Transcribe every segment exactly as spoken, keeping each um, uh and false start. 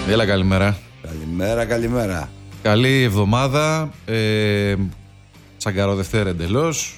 Έλα, καλημέρα. Καλημέρα, καλημέρα. Καλή εβδομάδα. Ε, Τσαγκαροδευτέρα εντελώς.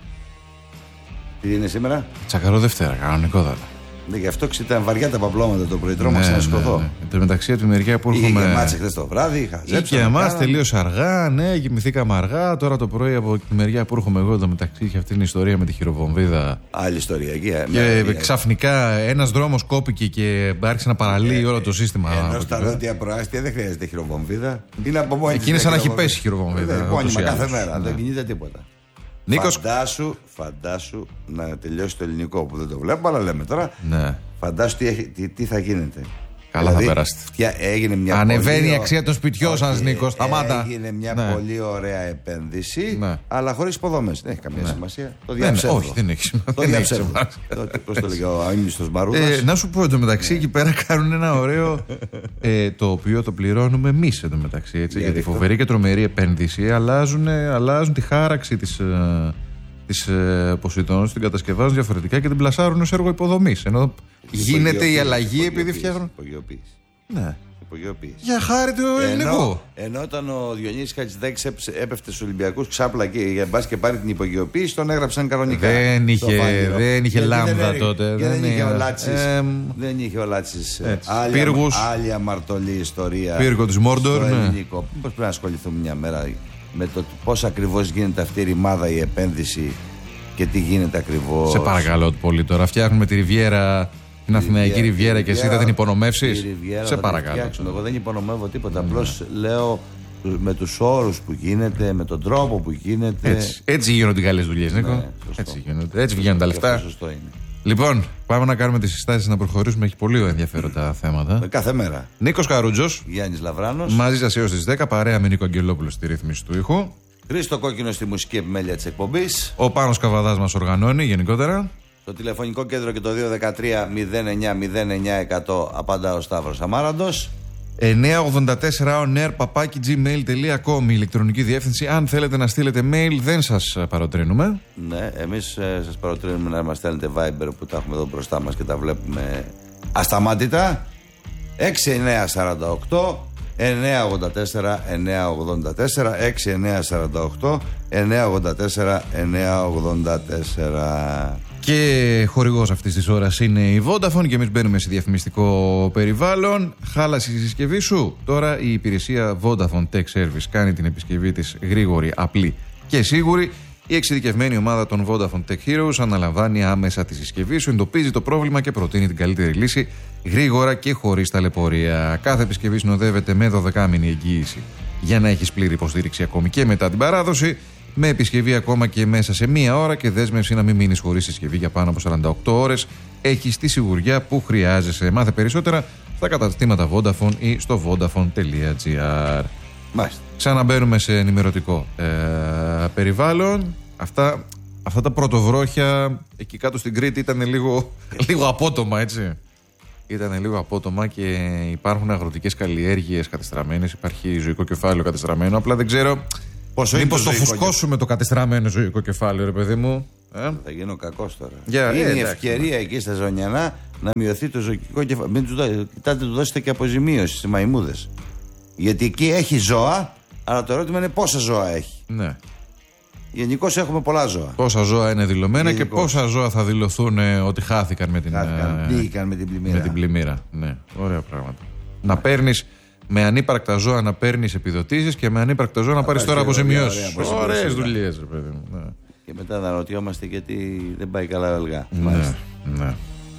Τι είναι σήμερα? Τσαγκαροδευτέρα, κανονικότατα. Ναι, γι' αυτό ήταν βαριά τα παπλώματα το πρωί. Τρόμαξα να σηκωθώ. Ναι, ναι. Εν τω μεταξύ από τη μεριά που έχουμε. Είχε γεμάτσε χθες το βράδυ, είχα ζέψει. Και εμάς τελείωσε αργά, ναι, κοιμηθήκαμε αργά. Τώρα το πρωί από τη μεριά που έρχομαι εγώ, εν τω μεταξύ είχε αυτή την ιστορία με τη χειροβομβίδα. Άλλη ιστορία εκεί. Και με, ξαφνικά ένας δρόμος κόπηκε και άρχισε να παραλύει ε, όλο το σύστημα. Ενώ στα δόντια προάστια δεν χρειάζεται χειροβομβίδα. Είναι από μόνη Εκεί είναι σαν να έχει πέσει η χειροβομβίδα. Είναι μόνιμα κάθε μέρα, ναι. Δεν κινείται τίποτα. Νίκος... Φαντάσου, φαντάσου να τελειώσει το ελληνικό που δεν το βλέπω, αλλά λέμε τώρα. Ναι. Φαντάσου τι, τι, τι θα γίνεται. Καλά, δηλαδή, θα περάσετε. Έγινε μια Ανεβαίνει πολύ... η αξία των σπιτιών σας, Νίκο. Σταμάτα. Έγινε μια ναι. πολύ ωραία επένδυση, ναι. αλλά χωρίς υποδομές. Δεν έχει καμία ναι. σημασία. Το διαψεύδω. Όχι, δεν έχει σημασία. Το διαψεύδω. Πώς το λέγει ο αείμνηστος Μαρούδας. Ε, να σου πω εντωμεταξύ, εκεί πέρα κάνουν ένα ωραίο. ε, το οποίο το πληρώνουμε εμείς εντωμεταξύ. Έτσι, για τη φοβερή και τρομερή επένδυση. Αλλάζουν, αλλάζουν τη χάραξη της. Ε, Της ε, Ποσειδώνος, την κατασκευάζουν διαφορετικά και την πλασάρουν ως έργο υποδομής. Ενώ γίνεται η αλλαγή επειδή φτιάχνουν. Υπογειοποίηση. Ναι. Υπογειοποίηση. Για χάρη του ελληνικού. Ενώ, ενώ όταν ο Διονύσης Χατζηδάκης έπεφτε στους Ολυμπιακούς ξάπλα και για μπας και πάρει την υπογειοποίηση, τον έγραψαν κανονικά. Δεν είχε, δεν είχε λάμδα δεν τότε. Δεν, δεν, είχε ο Λάτσης. Ε, δεν είχε ο Λάτσης. Άλλη, άλλη αμαρτωλή ιστορία. Πύργο της Μόρντορ. Ναι. Πώς πρέπει να ασχοληθούμε μια μέρα με το πώς ακριβώς γίνεται αυτή η ρημάδα, η επένδυση και τι γίνεται ακριβώς. Σε παρακαλώ πολύ τώρα. Φτιάχνουμε τη Ριβιέρα, την Αθηναϊκή Ριβιέρα και εσύ θα την υπονομεύσεις. Σε παρακαλώ. Εγώ δεν υπονομεύω τίποτα. Απλώς λέω με τους όρους που γίνεται, με τον τρόπο που γίνεται. Έτσι, έτσι γίνονται οι καλές δουλειές, Νίκο. Ναι, έτσι γίνονται. Έτσι βγαίνουν τα λεφτά. Σωστό είναι. Λοιπόν, πάμε να κάνουμε τις συστάσεις να προχωρήσουμε. Έχει πολύ ενδιαφέροντα θέματα. Κάθε μέρα. Νίκος Καρούτζος. Γιάννης Λαβράνος. Μαζί σας έως τις δέκα, παρέα με Νίκο Αγγελόπουλο στη ρύθμιση του ήχου. Χρήστο Κόκκινο στη μουσική επιμέλεια της εκπομπής. Ο Πάνος Καβαδάς μας οργανώνει γενικότερα. Το τηλεφωνικό κέντρο και το δύο ένα τρία μηδέν εννιά μηδέν εννιά εκατό απαντά ο Σταύρος Αμάραντος. εννιά ογδόντα τέσσερα on air παπάκι gmail τελεία com η ηλεκτρονική διεύθυνση. Αν θέλετε να στείλετε mail, δεν σας παροτρύνουμε. Ναι, εμείς ε, σας παροτρύνουμε να μας στέλνετε Viber που τα έχουμε εδώ μπροστά μας και τα βλέπουμε ασταμάτητα. έξι εννιά τέσσερα οκτώ εννιά ογδόντα τέσσερα εννιά ογδόντα τέσσερα έξι εννιά τέσσερα οκτώ εννιά ογδόντα τέσσερα εννιά ογδόντα τέσσερα. Και χορηγός αυτής της ώρας είναι η Vodafone και εμείς μπαίνουμε σε διαφημιστικό περιβάλλον. Χάλασε η συσκευή σου. Τώρα η υπηρεσία Vodafone Tech Service κάνει την επισκευή της γρήγορη, απλή και σίγουρη. Η εξειδικευμένη ομάδα των Vodafone Tech Heroes αναλαμβάνει άμεσα τη συσκευή σου, εντοπίζει το πρόβλημα και προτείνει την καλύτερη λύση γρήγορα και χωρίς ταλαιπωρία. Κάθε επισκευή συνοδεύεται με δωδεκάμηνη εγγύηση για να έχεις πλήρη υποστήριξη ακόμη και μετά την παράδοση. Με επισκευή ακόμα και μέσα σε μία ώρα και δέσμευση να μην μείνεις χωρίς συσκευή για πάνω από σαράντα οκτώ ώρες. Έχεις τη σιγουριά που χρειάζεσαι. Μάθε περισσότερα στα καταστήματα Vodafone ή στο vodafone τελεία gr. Μάλιστα. Ξαναμπαίνουμε σε ενημερωτικό ε, περιβάλλον. Αυτά, αυτά τα πρωτοβρόχια εκεί κάτω στην Κρήτη ήταν λίγο, λίγο απότομα, έτσι. Ήταν λίγο απότομα και υπάρχουν αγροτικές καλλιέργειες κατεστραμμένες. Υπάρχει ζωικό κεφάλαιο κατεστραμμένο. Απλά δεν ξέρω. Μήπως το, το φουσκώσουμε το κατεστραμμένο ζωικό κεφάλαιο, ρε παιδί μου. Ε? Θα γίνω κακός τώρα. Yeah, είναι ε, η ευκαιρία εκεί στα Ζωνιανά να μειωθεί το ζωικό κεφάλαιο. Μην του δώσετε, κοιτάτε, του δώσετε και αποζημίωση στις μαϊμούδες. Γιατί εκεί έχει ζώα, αλλά το ερώτημα είναι πόσα ζώα έχει. Ναι. Γενικώς έχουμε πολλά ζώα. Πόσα ζώα είναι δηλωμένα γενικώς. Και πόσα ζώα θα δηλωθούν ε, ότι χάθηκαν με την, χάθηκαν, ε, με την πλημμύρα. Με την πλημμύρα. Ναι, ωραία πράγματα. Ναι. Να παίρνεις με ανύπαρκτα ζώα να παίρνεις επιδοτήσεις και με ανύπαρκτα ζώα να πάρεις τώρα αποζημιώσεις. Ωραίες δουλειές, ρε παιδί μου. Ναι. Και μετά να ρωτιόμαστε γιατί δεν πάει καλά αργά. Ναι, ναι.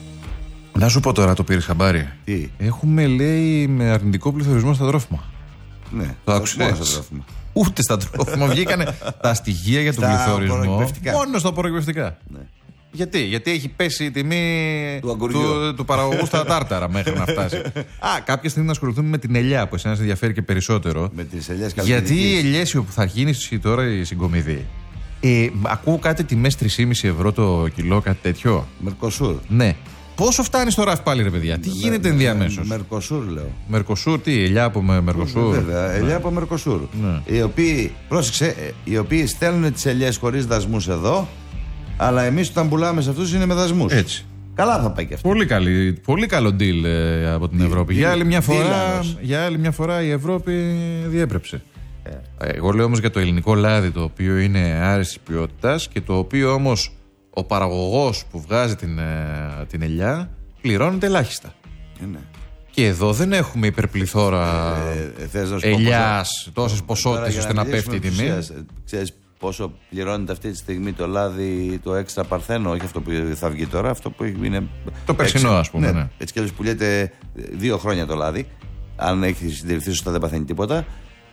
Να σου πω τώρα, το πήρες χαμπάρι. Τι? Έχουμε, λέει, με αρνητικό πληθωρισμό στα τρόφιμα. Ναι, το άκουσες? Ούτε στα τρόφιμα. Βγήκανε τα στοιχεία για τον πληθωρισμό μόνο στα απορροκυπευτικά. Ναι. Γιατί, γιατί έχει πέσει η τιμή του, του, του παραγωγού στα τάρταρα μέχρι να φτάσει. Α, κάποια στιγμή να ασχοληθούμε με την ελιά που εσένα σε ενδιαφέρει και περισσότερο. Με τις ελιές. Γιατί η ελιέσιο που θα γίνει τώρα η συγκομιδή. Ε, ακούω κάτι τιμές τρία κόμμα πέντε ευρώ το κιλό, κάτι τέτοιο. Μερκοσούρ. Ναι. Πόσο φτάνει στο ράφι πάλι, ρε παιδιά, τι με, γίνεται με, ενδιαμέσως? Μερκοσούρ, λέω. Μερκοσούρ, τι, ελιά από Μερκοσούρ. Βέβαια, ελιά από Μερκοσούρ. Ναι. Οι οποίοι, πρόσεξε, οι οποίοι στέλνουν τις ελιές χωρίς δασμούς εδώ, αλλά εμείς όταν πουλάμε σε αυτούς είναι με δασμούς. Έτσι. Καλά θα πάει και αυτό. Πολύ, καλή, πολύ καλό deal ε, από την deal, Ευρώπη. Deal, για, άλλη μια φορά, για άλλη μια φορά η Ευρώπη διέπρεψε. Yeah. Εγώ λέω όμως για το ελληνικό λάδι, το οποίο είναι άριστης ποιότητας και το οποίο όμως ο παραγωγός που βγάζει την, την ελιά πληρώνεται ελάχιστα. Yeah. Και εδώ δεν έχουμε υπερπληθώρα ε, ε, ελιάς, τόσες ποσότητες ώστε να, να πέφτει η τιμή. Ξέρεις πόσο πληρώνεται αυτή τη στιγμή το λάδι, το έξτρα παρθένο, όχι αυτό που θα βγει τώρα, αυτό που είναι. Το περσινό, ας πούμε. Ναι, ναι. Έτσι κι αλλιώς πουλιέται δύο χρόνια το λάδι. Αν έχει συντηρηθεί σωστά, δεν παθαίνει τίποτα.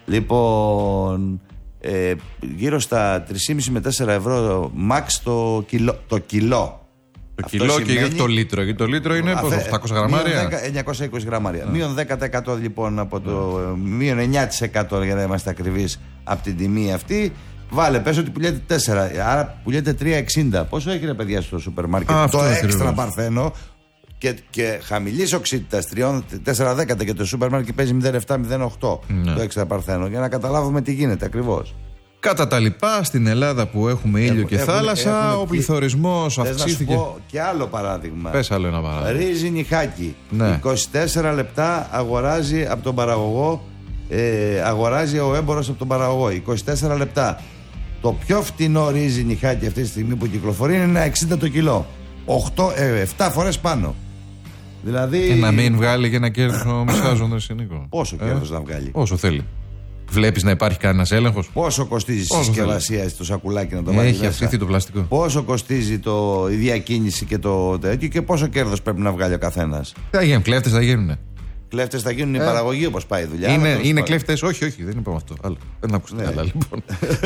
Λοιπόν, ε, γύρω στα τρία κόμμα πέντε με τέσσερα ευρώ max το κιλό. Το κιλό, το κιλό και για το λίτρο. Γιατί το λίτρο είναι πόσο, οκτακόσια γραμμάρια. εννιακόσια είκοσι γραμμάρια. Yeah. Μείον δέκα τοις εκατό λοιπόν από το. Yeah. Μείον εννιά τοις εκατό για να είμαστε ακριβείς από την τιμή αυτή. Βάλε, πες ότι πουλιέται τέσσερα. Άρα πουλιέται τρία εξήντα. Πόσο έχει ρε παιδιά στο σούπερ μάρκετ? Ah, το έξτρα παρθένο. Και, και χαμηλή οξύτητα τέσσερα δέκα και το σούπερ μάρκετ παίζει μηδέν επτά μηδέν οκτώ ναι. Το έξτρα παρθένο, για να καταλάβουμε τι γίνεται ακριβώς. Κατά τα λοιπά, στην Ελλάδα που έχουμε ήλιο και έχουμε, θάλασσα, έχουμε, ο πληθωρισμός αυξήθηκε. Να σου πω και άλλο παράδειγμα. Πες άλλο ένα παράδειγμα. Ρύζι νιχάκι. Ναι. είκοσι τέσσερα λεπτά αγοράζει από τον παραγωγό, ε, αγοράζει ο έμπορος από τον παραγωγό. είκοσι τέσσερα λεπτά. Το πιο φτηνό ρύζι νιχάκι αυτή τη στιγμή που κυκλοφορεί είναι ένα εξήντα το κιλό. οκτώ, ε, επτά φορές πάνω. Δηλαδή... Και να μην βγάλει και ένα κέρδος ο μεσάζοντας Νίκο. Πόσο ε? κέρδος να βγάλει? Όσο θέλει. Βλέπεις να υπάρχει κανένας έλεγχος? Πόσο κοστίζει η συσκευασία στο σακουλάκι να το βάλει? Έχει αυξηθεί το πλαστικό. Πόσο κοστίζει το, η διακίνηση και το τέτοιο και πόσο κέρδος πρέπει να βγάλει ο καθένας? Θα γίνουν κλέφτες, θα γίνουν. Κλέφτες θα γίνουν, η ε, παραγωγή όπως πάει η δουλειά. Είναι, είναι κλέφτες, όχι, όχι, δεν είπαμε αυτό. Άλλο. Δεν ακούσατε ναι. άλλα λοιπόν.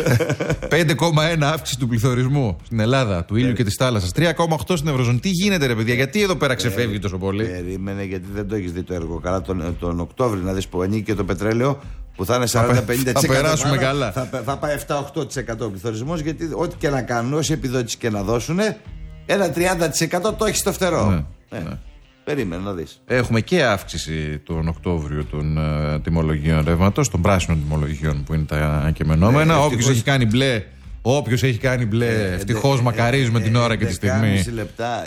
πέντε κόμμα ένα αύξηση του πληθωρισμού στην Ελλάδα, του ήλιου και της θάλασσας. τρία κόμμα οκτώ στην Ευρωζώνη. Τι γίνεται, ρε παιδιά, γιατί εδώ πέρα ξεφεύγει τόσο πολύ? Περίμενε, γιατί δεν το έχεις δει το έργο καλά. Τον, τον Οκτώβριο να δεις που ανήκει και το πετρέλαιο που θα είναι σαράντα με πενήντα τοις εκατό. Θα περάσουμε πάνω, καλά. Θα, θα πάει επτά με οκτώ τοις εκατό ο πληθωρισμός, γιατί ό,τι και να κάνουν, όση επιδότηση και να δώσουν, ένα τριάντα τοις εκατό το έχει στο φτερό. Ναι, ε. ναι. Περίμενε να δεις. Έχουμε και αύξηση τον Οκτώβριο των uh, τιμολογίων ρεύματος, των πράσινων τιμολογίων που είναι τα κειμενόμενα. Ναι, όποιος έχει κάνει μπλε, όποιος έχει κάνει μπλε, ε, ευτυχώς ε, μακαρίζουμε ε, την ώρα ε, και τη στιγμή. έντεκα κόμμα πέντε λεπτά.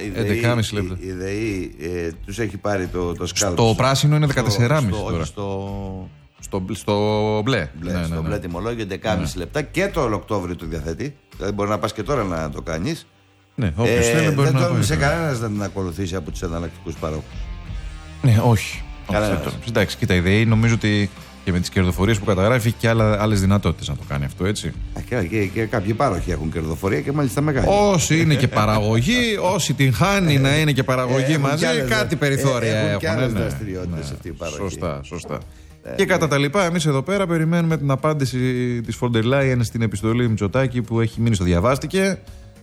Η ΔΕΗ ε, τους έχει πάρει το, το σκάλπο. Το πράσινο είναι δεκατέσσερα κόμμα πέντε τώρα. Στο, στο, στο μπλε. μπλε ναι, ναι, στο ναι. μπλε τιμολόγιο έντεκα κόμμα πέντε λεπτά και το Οκτώβριο του διαθέτει. Δηλαδή μπορεί να πας και τώρα να το κάνεις. Ναι, όποιος ε, θέλει μπορεί δεν να τόλμησε κανένας να την ακολουθήσει από τους εναλλακτικούς παρόχους. Ναι, όχι. Εντάξει, κοίτα, η ΔΕΗ νομίζω ότι και με τις κερδοφορίες που καταγράφει έχει και άλλες δυνατότητες να το κάνει αυτό, έτσι. Και, και, και κάποιοι πάροχοι έχουν κερδοφορία και μάλιστα μεγάλη. Όσοι είναι και παραγωγή, όσοι την χάνει να είναι και παραγωγή ε, μαζί, άλλες, κάτι περιθώρια έχουν. Έχουν και άλλες δραστηριότητες αυτοί οι παραγωγοί. Σωστά, σωστά. Ε, και κατά τα λοιπά, εμείς εδώ πέρα περιμένουμε την απάντηση της Φοντερ Λάιεν στην επιστολή Μητσοτάκη που έχει μείνει στο διαβάστηκε.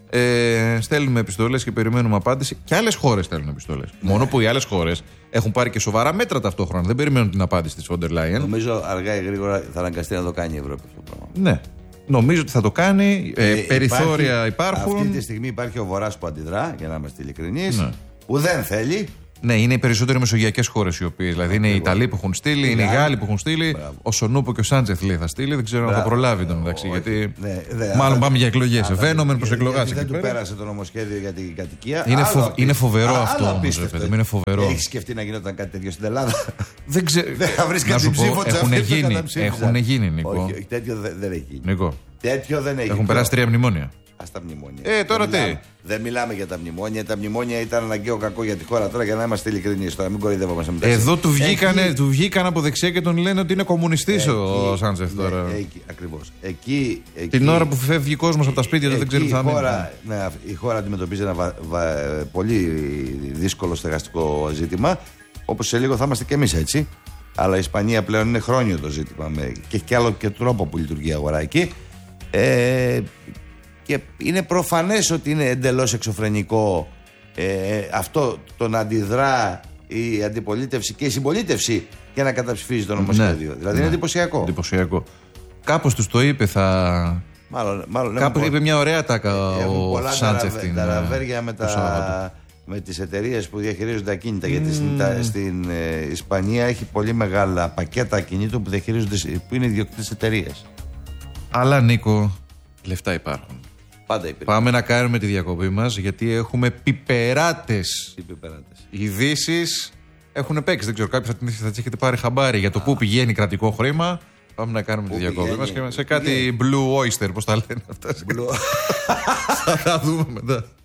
Ε, στέλνουμε επιστολές και περιμένουμε απάντηση. Και άλλες χώρες στέλνουν επιστολές. Ναι. Μόνο που οι άλλες χώρες έχουν πάρει και σοβαρά μέτρα ταυτόχρονα. Δεν περιμένουν την απάντηση της Φοντερ Λάιεν. Νομίζω αργά ή γρήγορα θα αναγκαστεί να το κάνει η Ευρώπη αυτό το πράγμα. Ναι. Νομίζω ότι θα το κάνει. Ε, ε, περιθώρια υπάρχει, υπάρχουν. Αυτή τη στιγμή υπάρχει ο Βορράς που αντιδρά, για να είμαστε ειλικρινείς, ναι. που δεν θέλει. Ναι, είναι οι περισσότεροι μεσογειακές χώρες οι οποίες. Δηλαδή είναι οι Ιταλοί που έχουν στείλει, είναι οι Γάλλοι που έχουν στείλει. Μπράβο. Ο Σονούπο και ο Σάντζεθ λέει θα στείλει. Δεν ξέρω αν θα προλάβει τον μεταξύ. Γιατί ναι, ναι, μάλλον πάμε για εκλογές. Βαίνουμε προς εκλογές. Δεν του πέρασε το νομοσχέδιο για την κατοικία. Είναι, φοβ, είναι φοβερό α, αυτό όμως. Είναι φοβερό. Έχει σκεφτεί να γινόταν κάτι τέτοιο στην Ελλάδα? Δεν ξέρω. Δεν θα βρει κάτι ψήφο. Έχουν γίνει, Νικό. Τέτοιο δεν έχει γίνει. Τέτοιο δεν έχει. Έχουν περάσει τρία μνημόνια. Στα μνημόνια. Ε, τώρα δεν τι. Μιλάμε, δεν μιλάμε για τα μνημόνια. Τα μνημόνια ήταν αναγκαίο κακό για τη χώρα τώρα, για να είμαστε ειλικρινείς. Τώρα μην κοροϊδεύομαστε μεταξύ. Εδώ του βγήκανε, εκεί... του βγήκαν από δεξιά και τον λένε ότι είναι κομμουνιστής ο Σάντζεφ τώρα. Ναι, εκεί, ακριβώς. Εκεί, εκεί, την ώρα που φεύγει κόσμος από τα σπίτια του δεν ξέρει τι θα μείνει. Ναι, η χώρα αντιμετωπίζει ένα βα, βα, πολύ δύσκολο στεγαστικό ζήτημα. Όπως σε λίγο θα είμαστε κι εμείς έτσι. Αλλά η Ισπανία πλέον είναι χρόνιο το ζήτημα με, και έχει και άλλο και τρόπο που λειτουργεί η αγορά εκεί. Ε, Και είναι προφανές ότι είναι εντελώς εξωφρενικό ε, αυτό το να αντιδρά η αντιπολίτευση και η συμπολίτευση για να καταψηφίζει το νομοσχέδιο. Ναι, δηλαδή ναι. είναι εντυπωσιακό. εντυπωσιακό. Κάπως τους το είπε, θα. Μάλλον, μάλλον Κάπως είπε μια ωραία τάκα ο Σάντσεφ. Τα ραβέρια με, τα, με τις εταιρείες που διαχειρίζονται ακίνητα. Mm. Γιατί στην, τα, στην ε, Ισπανία έχει πολύ μεγάλα πακέτα ακινήτων που διαχειρίζονται, που είναι ιδιοκτήτες εταιρείες. Αλλά Νίκο, λεφτά υπάρχουν. Πάντα υπήρχε. Πάμε να κάνουμε τη διακοπή μας, γιατί έχουμε πιπεράτες. Οι πιπεράτες. Ειδήσεις έχουν παίξει. Δεν ξέρω, κάποιοι θα, θα τις έχετε πάρει χαμπάρι για το πού πηγαίνει κρατικό χρήμα. Πάμε να κάνουμε Πού τη διακοπή πηγαίνει, μας και σε πού κάτι πηγαίνει. Blue Oyster, πώς τα λένε αυτά. Θα τα δούμε μετά.